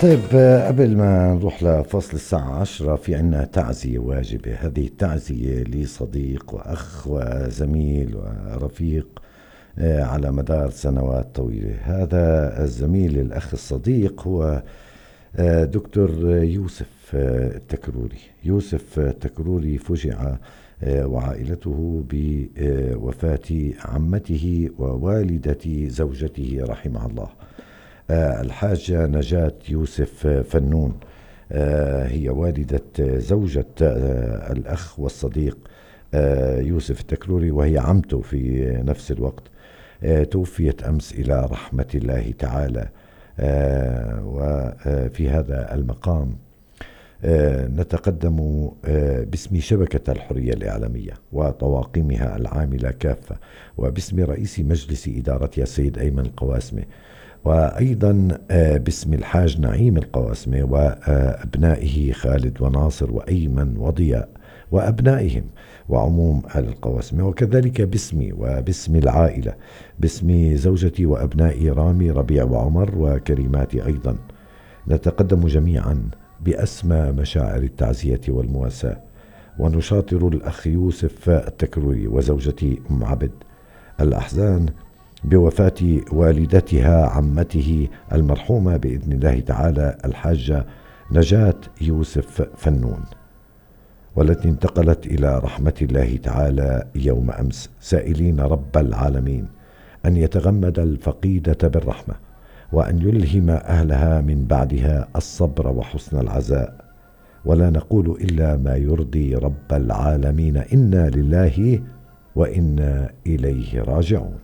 طيب، قبل ما نروح لفصل الساعة 10 في عنا تعزية واجبة. هذه التعزية لصديق وأخ وزميل ورفيق على مدار سنوات طويلة. هذا الزميل الأخ الصديق هو دكتور يوسف التكروري. يوسف التكروري فجع وعائلته بوفاة عمته ووالدة زوجته رحمه الله، الحاجة نجاة يوسف فنون. هي والدة زوجة الأخ والصديق يوسف التكروري، وهي عمته في نفس الوقت. توفيت أمس إلى رحمة الله تعالى. وفي هذا المقام نتقدم باسم شبكة الحرية الإعلامية وطواقمها العاملة كافة، وباسم رئيس مجلس إدارتها السيد أيمن القواسمة، وأيضا باسم الحاج نعيم القواسمة وأبنائه خالد وناصر وأيمن وضياء وأبنائهم وعموم آل القواسمة، وكذلك باسمي وباسم العائلة، باسم زوجتي وأبنائي رامي ربيع وعمر وكريماتي أيضا. نتقدم جميعا بأسمى مشاعر التعزية والمواساة، ونشاطر الأخ يوسف التكروري وزوجتي أم عبد الأحزان بوفاة والدتها عمته المرحومة بإذن الله تعالى الحاجة نجاة يوسف فنون، والتي انتقلت إلى رحمة الله تعالى يوم أمس، سائلين رب العالمين أن يتغمد الفقيدة بالرحمة، وأن يلهم أهلها من بعدها الصبر وحسن العزاء، ولا نقول إلا ما يرضي رب العالمين. إنا لله وإنا إليه راجعون.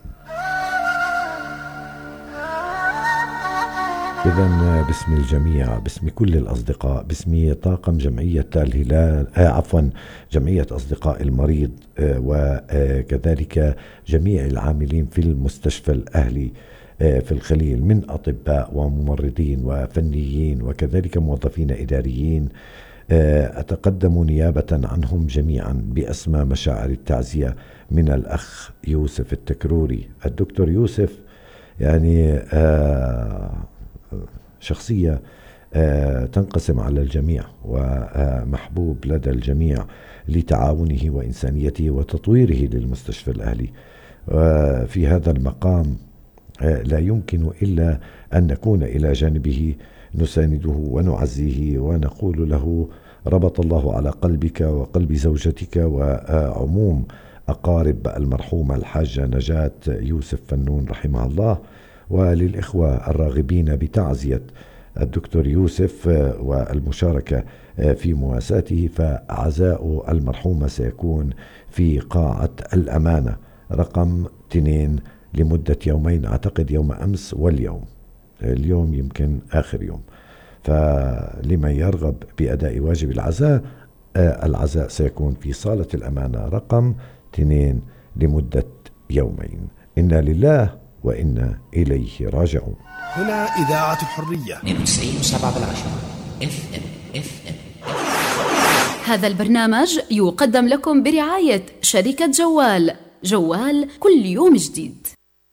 إذن باسم الجميع، باسم كل الأصدقاء، باسم طاقم جمعية الهلال، جمعية أصدقاء المريض، وكذلك جميع العاملين في المستشفى الأهلي في الخليل من أطباء وممرضين وفنيين وكذلك موظفين إداريين، أتقدم نيابة عنهم جميعا بأسمى مشاعر التعزية من الأخ يوسف التكروري. الدكتور يوسف يعني شخصية تنقسم على الجميع، ومحبوب لدى الجميع لتعاونه وإنسانيته وتطويره للمستشفى الأهلي. في هذا المقام لا يمكن إلا أن نكون إلى جانبه نسانده ونعزيه ونقول له ربط الله على قلبك وقلب زوجتك وعموم أقارب المرحومة الحاجة نجاة يوسف فنون رحمه الله. وللإخوة الراغبين بتعزية الدكتور يوسف والمشاركة في مواساته، فعزاء المرحومة سيكون في قاعة الأمانة رقم 2 لمدة يومين، أعتقد يوم أمس واليوم، اليوم يمكن آخر يوم. فلمن يرغب بأداء واجب العزاء، العزاء سيكون في صالة الأمانة رقم 2 لمدة يومين. إنا لله وإنا إليه راجعون. هنا إذاعة الحرية 92.7 FM. هذا البرنامج يقدم لكم برعاية شركة جوال كل يوم جديد.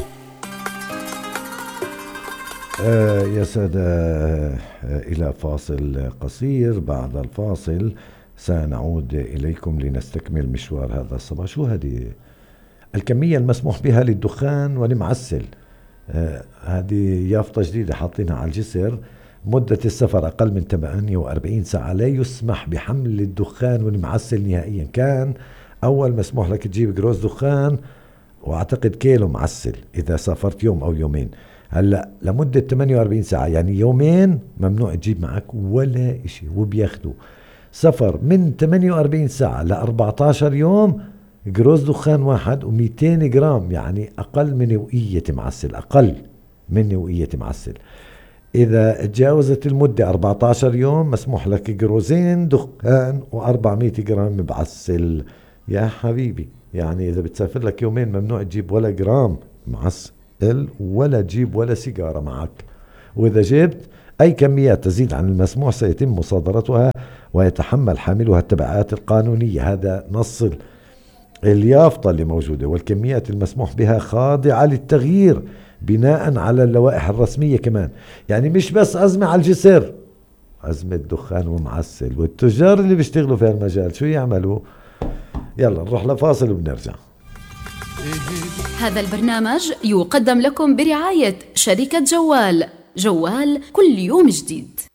يا سادة، إلى فاصل قصير. بعد الفاصل سنعود إليكم لنستكمل مشوار هذا الصباح. شو هذه الكمية المسموح بها للدخان والمعسل؟ هذه يافطة جديدة حاطينها على الجسر. مدة السفر أقل من 48 ساعة. لا يسمح بحمل الدخان والمعسل نهائيا. كان أول مسموح لك تجيب جروز دخان وأعتقد كيلو معسل إذا سافرت يوم أو يومين. هلأ لمدة 48 ساعة، يعني يومين ممنوع تجيب معك ولا إشي. وبياخدوا سفر من 48 ساعة ل 14 يوم جروز دخان واحد و200 جرام، يعني أقل من نوعية معسل، أقل من نوعية معسل. إذا تجاوزت المدة 14 يوم مسموح لك جروزين دخان و400 جرام معسل. يا حبيبي، يعني إذا بتسافر لك يومين ممنوع تجيب ولا جرام معسل ولا تجيب ولا سيجارة معك. وإذا جبت أي كميات تزيد عن المسموح سيتم مصادرتها ويتحمل حاملها التبعات القانونية. هذا نص اليافطة اللي موجودة. والكميات المسموح بها خاضعة للتغيير بناء على اللوائح الرسمية كمان. يعني مش بس أزمة على الجسر، أزمة دخان ومعسل، والتجار اللي بيشتغلوا في هالمجال شو يعملوا؟ يلا نروح لفاصل وبنرجع. هذا البرنامج يقدم لكم برعاية شركة جوال، جوال كل يوم جديد.